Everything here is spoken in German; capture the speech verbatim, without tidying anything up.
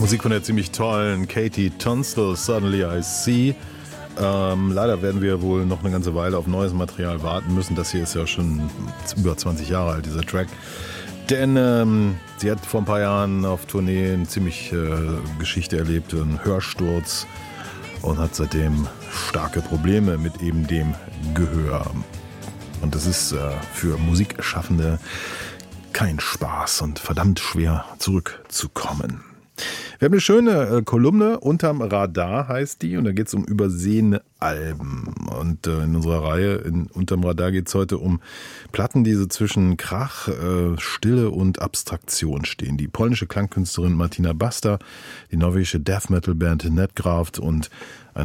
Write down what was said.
Musik von der ziemlich tollen Katie Tunstall, Suddenly I See. Ähm, leider werden wir wohl noch eine ganze Weile auf neues Material warten müssen. Das hier ist ja schon über zwanzig Jahre alt, dieser Track. Denn ähm, sie hat vor ein paar Jahren auf Tournee eine ziemlich äh, Geschichte erlebt, einen Hörsturz, und hat seitdem starke Probleme mit eben dem Gehör. Und das ist äh, für Musikschaffende kein Spaß und verdammt schwer zurückzukommen. Wir haben eine schöne äh, Kolumne, Unterm Radar heißt die, und da geht es um übersehene Alben. Und äh, in unserer Reihe in Unterm Radar geht es heute um Platten, die so zwischen Krach, äh, Stille und Abstraktion stehen. Die polnische Klangkünstlerin Martina Basta, die norwegische Death Metal Band Netgraft und